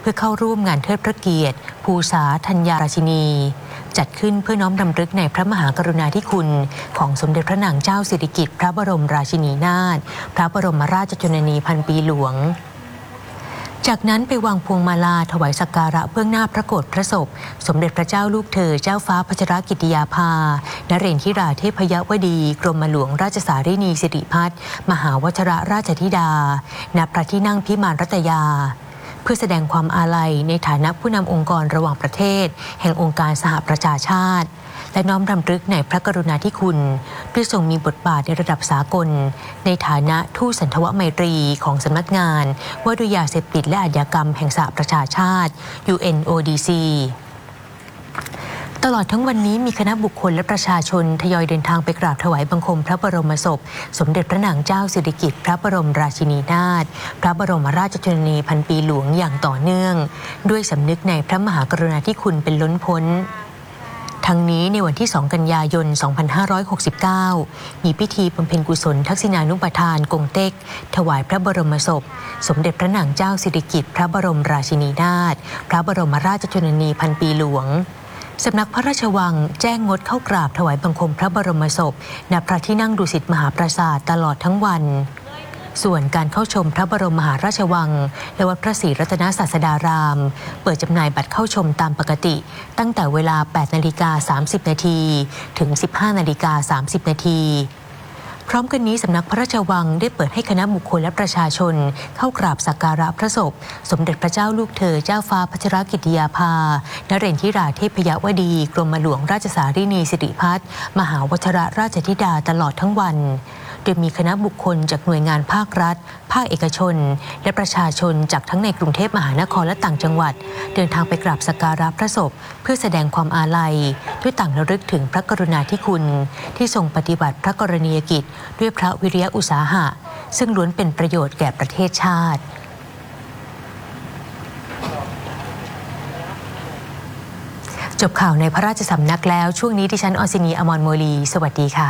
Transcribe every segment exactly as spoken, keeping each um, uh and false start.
พื่อเข้าร่วมงานเทิดพระเกียรติภูษาธัญญาราชินีจัดขึ้นเพื่อน้อมรำลึกในพระมหากรุณาธิคุณของสมเด็จพระนางเจ้าสิริกิติ์พระบรมราชินีนาถพระบรมราชชนนีพันปีหลวงจากนั้นไปวางพวงมาลาถวายสักการะเบื้องหน้าพระโกรธพระศพสมเด็จพระเจ้าลูกเธอเจ้าฟ้าพัชรกิติยาภานเรนทิราเทพยวดีกรมหลวงราชสารินีสิริพัฒน์มหาวชิรราชธิดาณพระที่นั่งพิมานรัตยาเพื่อแสดงความอาลัยในฐานะผู้นำองค์กรระหว่างประเทศแห่งองค์การสหประชาชาติและน้อมรำลึกในพระกรุณาธิคุณที่ทรงมีบทบาทในระดับสากลในฐานะทูตสันทวไมตรีของสำนักงานว่าด้วยยาเสพติดและอาชญากรรมแห่งสหประชาชาติ ยู เอ็น โอ ดี ซี ตลอดทั้งวันนี้มีคณะบุคคลและประชาชนทยอยเดินทางไปกราบถวายบังคมพระบรมศพสมเด็จพระนางเจ้าสิริกิติ์พระบรมราชินีนาถพระบรมราชชนนีพันปีหลวงอย่างต่อเนื่องด้วยสำนึกในพระมหากรุณาธิคุณเป็นล้นพ้นทั้งนี้ในวันที่สองกันยายนสองพันห้าร้อยหกสิบเก้ามีพิธีบำเพ็ญกุศลทักษิณานุปทานกงเต็กถวายพระบรมศพสมเด็จพระนางเจ้าสิริกิติ์พระบรมราชินีนาถพระบรมราชชนนีพันปีหลวงสำนักพระราชวังแจ้งงดเข้ากราบถวายบังคมพระบรมศพณพระที่นั่งดุสิตมหาปราสาทตลอดทั้งวันส่วนการเข้าชมพระบรมมหาราชวังและวัดพระศรีรัตนศาสดารามเปิดจำหน่ายบัตรเข้าชมตามปกติตั้งแต่เวลา แปดนาฬิกาสามสิบนาทีถึง สิบห้านาฬิกาสามสิบนาทีพร้อมกันนี้สำนักพระราชวังได้เปิดให้คณะบุคคลและประชาชนเข้ากราบสักการะพระศพสมเด็จพระเจ้าลูกเธอเจ้าฟ้าพัชรกิติยาภานเรนทิราเทพยวดีกรมหลวงราชสารินีสิริพัฒน์มหาวชิรราชธิดาตลอดทั้งวันโดยมีคณะบุคคลจากหน่วยงานภาครัฐภาคเอกชนและประชาชนจากทั้งในกรุงเทพมหานครและต่างจังหวัดเดินทางไปกราบสักการะพระศพเพื่อแสดงความอาลัยด้วยต่างระลึกถึงพระกรุณาธิคุณที่ทรงปฏิบัติพระกรณียกิจด้วยพระวิริยะอุตสาหะซึ่งล้วนเป็นประโยชน์แก่ประเทศชาติจบข่าวในพระราชสำนักแล้วช่วงนี้ดิฉันอศินีอมรโมลีสวัสดีค่ะ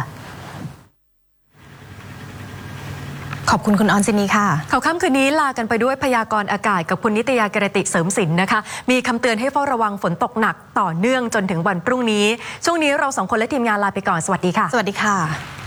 ขอบคุณคุณออนซินีค่ะข่าวค่ำคืนนี้ลากันไปด้วยพยากรณ์อากาศกับคุณนิตยากิรติเสริมสินนะคะมีคำเตือนให้เฝ้าระวังฝนตกหนักต่อเนื่องจนถึงวันพรุ่งนี้ช่วงนี้เราสองคนและทีมงานลาไปก่อนสวัสดีค่ะสวัสดีค่ะ